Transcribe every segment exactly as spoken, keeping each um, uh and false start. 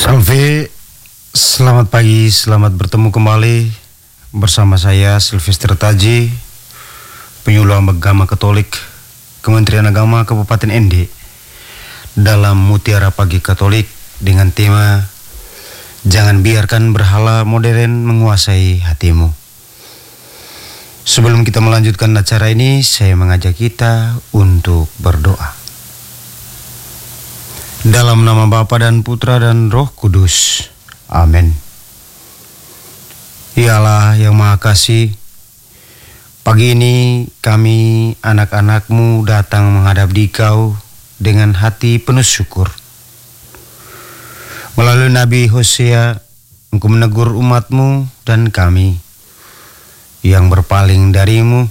Salve, selamat pagi, selamat bertemu kembali bersama saya Sylvester Taji, penyuluh agama Katolik Kementerian Agama Kabupaten N D dalam Mutiara Pagi Katolik dengan tema Jangan biarkan berhala modern menguasai hatimu. Sebelum kita melanjutkan acara ini, saya mengajak kita untuk berdoa. Dalam nama Bapa dan Putra dan Roh Kudus. Amin. Ya Allah yang Maha Kasih, pagi ini kami anak-anak-Mu datang menghadap Dikau dengan hati penuh syukur. Melalui Nabi Hosea, Engkau menegur umat-Mu dan kami yang berpaling dari-Mu,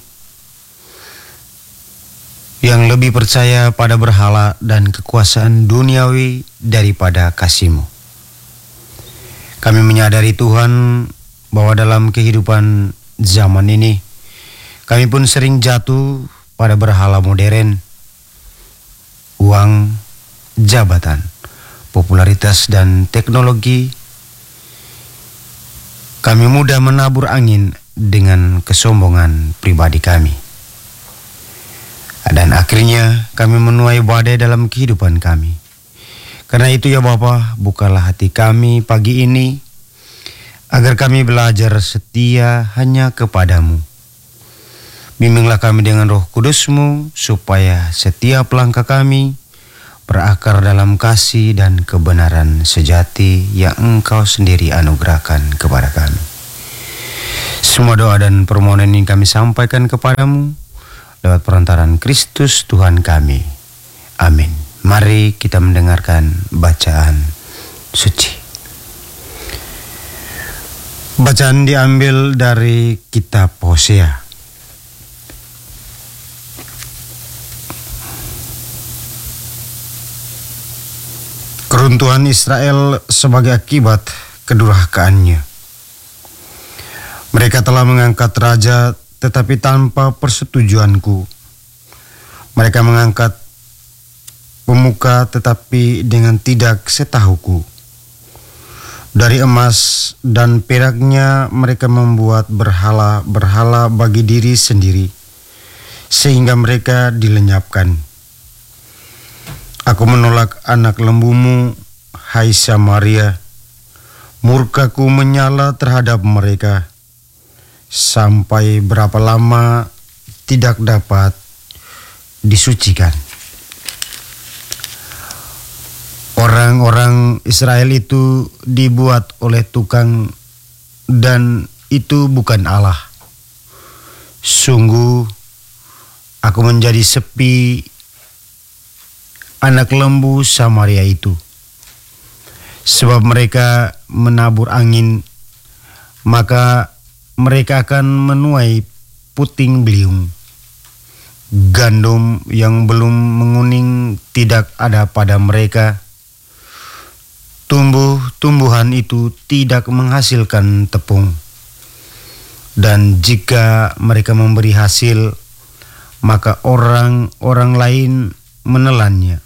yang lebih percaya pada berhala dan kekuasaan duniawi daripada kasih-Mu. Kami menyadari Tuhan bahwa dalam kehidupan zaman ini, kami pun sering jatuh pada berhala modern, uang, jabatan, popularitas dan teknologi. Kami mudah menabur angin dengan kesombongan pribadi kami. Dan akhirnya kami menuai badai dalam kehidupan kami. Karena itu ya Bapa, bukalah hati kami pagi ini, agar kami belajar setia hanya kepadamu. Bimbinglah kami dengan Roh Kudus-Mu, supaya setiap langkah kami berakar dalam kasih dan kebenaran sejati yang Engkau sendiri anugerahkan kepada kami. Semua doa dan permohonan ini kami sampaikan kepadamu lewat perantaraan Kristus Tuhan kami. Amin. Mari kita mendengarkan bacaan suci. Bacaan diambil dari kitab Hosea. Keruntuhan Israel sebagai akibat kedurhakaannya. Mereka telah mengangkat raja tetapi tanpa persetujuanku. Mereka mengangkat pemuka tetapi dengan tidak setahuku. Dari emas dan peraknya mereka membuat berhala-berhala bagi diri sendiri, sehingga mereka dilenyapkan. Aku menolak anak lembumu, hai Samaria. Murkaku menyala terhadap mereka. Sampai berapa lama tidak dapat disucikan. Orang-orang Israel itu dibuat oleh tukang, dan itu bukan Allah. Sungguh aku menjadi sepi anak lembu Samaria itu, sebab mereka menabur angin, maka mereka akan menuai puting beliung. Gandum yang belum menguning tidak ada pada mereka. Tumbuh-tumbuhan itu tidak menghasilkan tepung. Dan jika mereka memberi hasil, maka orang-orang lain menelannya.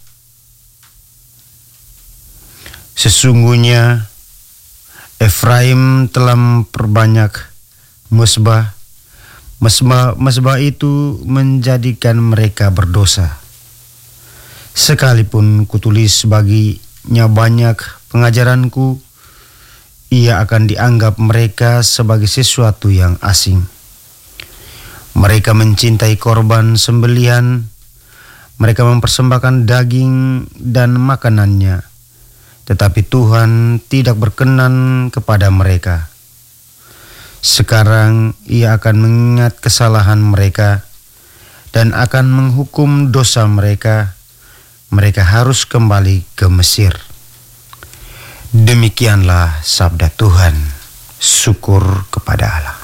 Sesungguhnya Efraim telah memperbanyak mesbah, mesbah, mesbah itu menjadikan mereka berdosa. Sekalipun kutulis baginya banyak pengajaranku, ia akan dianggap mereka sebagai sesuatu yang asing. Mereka mencintai korban sembelihan, mereka mempersembahkan daging dan makanannya, tetapi Tuhan tidak berkenan kepada mereka. Sekarang ia akan mengingat kesalahan mereka dan akan menghukum dosa mereka. Mereka harus kembali ke Mesir. Demikianlah sabda Tuhan. Syukur kepada Allah.